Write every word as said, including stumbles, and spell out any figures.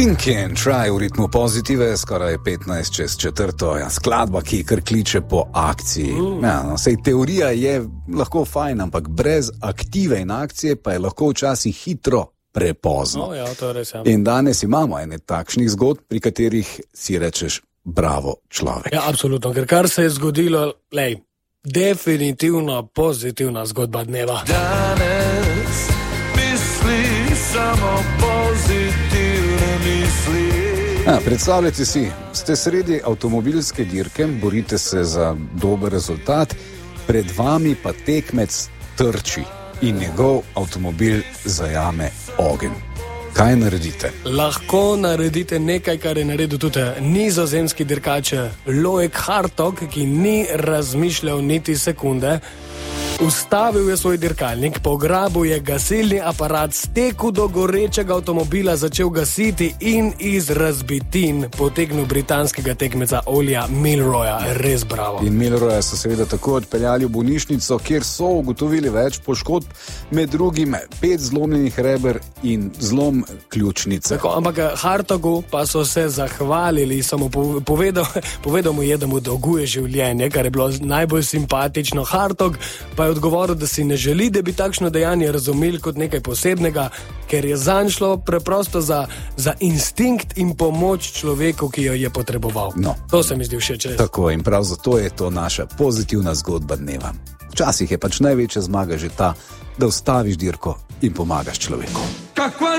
Pinky and Try v ritmu pozitive, skoraj petnajst čez četrto, ja, skladba, ki kar kliče po akciji. Mm. Ja, no, sej teorija je lahko fajn, ampak brez aktive in akcije pa je lahko včasih hitro prepozno. Oh, ja, to je res, ja. In danes imamo ene takšnih zgodb, pri katerih si rečeš bravo človek. Ja, absolutno, ker kar se je zgodilo, lej, definitivno pozitivna zgodba dneva. Danes misli samo pozitivne misli. Ja, predstavljajte si, ste sredi avtomobilske dirke, borite se za dober rezultat, pred vami pa tekmec trči in njegov avtomobil zajame ogenj. Kaj naredite? Lahko naredite nekaj, kar je naredil tudi nizozemski dirkač Loic Hartog, ki ni razmišljal niti sekunde. Ustavil je svoj dirkalnik, pograbil je gasilni aparat, stekel do gorečega avtomobila, začel gasiti in iz razbitin potegnil britanskega tekmeca Olija Milroya. Res bravo. In Milroya so seveda tako odpeljali v bolnišnico, kjer so ugotovili več poškodb, med drugim pet zlomljenih reber in zlom ključnice. Tako, ampak Hartogu pa so se zahvalili, samo povedal, povedal mu je, da mu dolguje življenje, kar je bilo najbolj simpatično. Hartog pa je odgovoril, da si ne želi, da bi takšno dejanje razumeli kot nekaj posebnega, ker je zanj šlo preprosto za, za instinkt in pomoč človeku, ki jo je potreboval. No. To se mi zdi všeč. Tako, in prav zato je to naša pozitivna zgodba dneva. Včasih je pač največja zmaga že ta, da ustaviš dirko in pomagaš človeku.